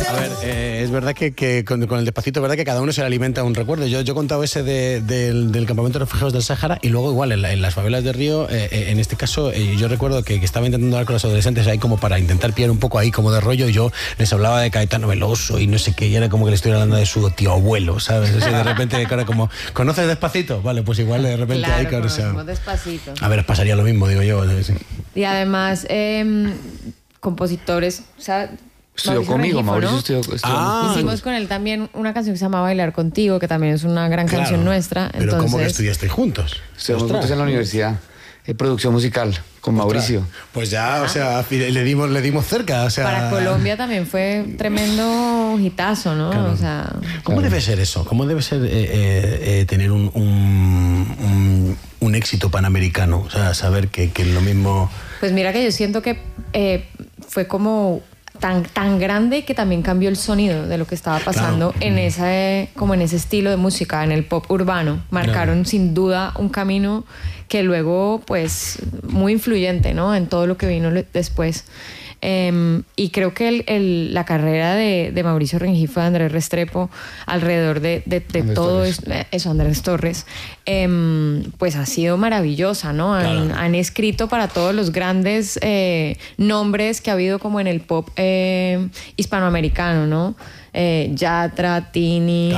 A ver, es verdad que con el Despacito, es verdad que cada uno se le alimenta un recuerdo. Yo he contado ese del campamento de refugiados del Sáhara y luego igual en las favelas de Río, en este caso yo recuerdo que estaba intentando hablar con los adolescentes ahí como para intentar pillar un poco ahí como de rollo y yo les hablaba de Caetano Veloso y no sé qué, y era como que le estuviera hablando de su tío abuelo, ¿sabes? O sea, de repente, cara, como, ¿conoces Despacito? Vale, pues igual de repente claro, ahí, claro, o sea, Despacito. a ver, pasaría lo mismo, digo yo. Sí. Y además, compositores, o sea, Estudió conmigo, Mauricio, ¿no? estudió Hicimos con él también una canción que se llama Bailar Contigo, que también es una gran canción nuestra. Pero entonces, ¿cómo que estudiasteis juntos? Estudiamos juntos en la universidad, producción musical, con Mauricio. Pues ya, o sea, le dimos cerca, o sea... Para Colombia también fue tremendo hitazo, ¿no? Claro. O sea, ¿Cómo debe ser eso? ¿Cómo debe ser tener un éxito panamericano? O sea, saber que lo mismo... Pues mira que yo siento que fue como tan grande que también cambió el sonido de lo que estaba pasando en ese estilo de música, en el pop urbano. Marcaron sin duda un camino que luego, pues, muy influyente, ¿no? En todo lo que vino después. Y creo que la carrera de Mauricio Rengifo, de Andrés Restrepo, alrededor de todo eso, Andrés Torres, pues ha sido maravillosa, ¿no? Han escrito para todos los grandes nombres que ha habido como en el pop hispanoamericano, ¿no? Yatra, Tini,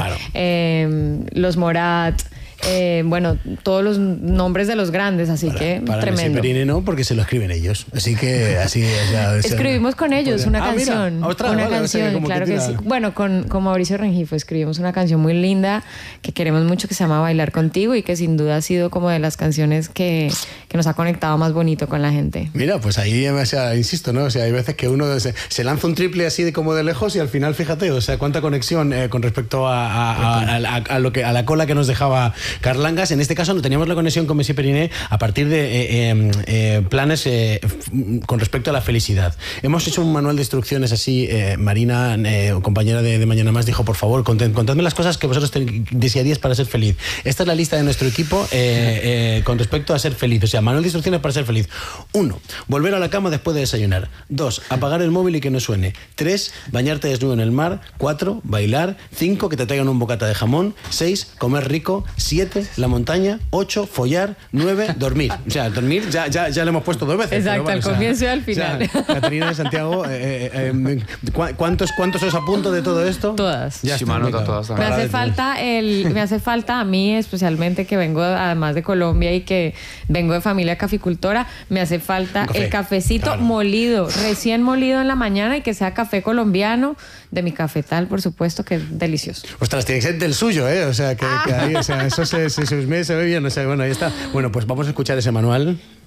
Los Morat... bueno, todos los nombres de los grandes, así que para tremendo. Messi Perine no, porque se lo escriben ellos. Así que así... Escribimos con ellos una canción. Mira, otra, una vale, canción, o sea, claro que sí. Bueno, con Mauricio Rengifo escribimos una canción muy linda que queremos mucho, que se llama Bailar Contigo, y que sin duda ha sido como de las canciones que nos ha conectado más bonito con la gente. Mira, pues ahí, o sea, insisto, ¿no? O sea, hay veces que uno se lanza un triple así de como de lejos y al final, fíjate, o sea, cuánta conexión con respecto a la cola que nos dejaba Carlangas. En este caso no teníamos la conexión con Messi Periné a partir de planes con respecto a la felicidad. Hemos hecho un manual de instrucciones así. Marina, compañera de Mañana Más, dijo, por favor, contadme las cosas que vosotros desearíais para ser feliz. Esta es la lista de nuestro equipo con respecto a ser feliz. O sea, manual de instrucciones para ser feliz. 1. Volver a la cama después de desayunar. 2. Apagar el móvil y que no suene. 3. Bañarte desnudo en el mar. 4. Bailar. 5. Que te traigan un bocata de jamón. 6. Comer rico. 7. la montaña. 8. Follar. 9. Dormir. O sea, dormir ya lo hemos puesto 2 veces. Exacto, vale, al comienzo y al final. O sea, Caterina de Santiago, ¿cuántos os apunto de todo esto? Todas. Ya Sí, está, me venga. todas. Me hace falta a mí, especialmente, que vengo además de Colombia y que vengo de familia caficultora, me hace falta el cafecito molido, recién molido en la mañana, y que sea café colombiano, de mi cafetal, por supuesto, que es delicioso. Ostras, tiene que ser del suyo, ¿eh? O sea, que ahí, o sea, eso se ve bien. O sea, bueno, ahí está. Bueno, pues vamos a escuchar ese manual.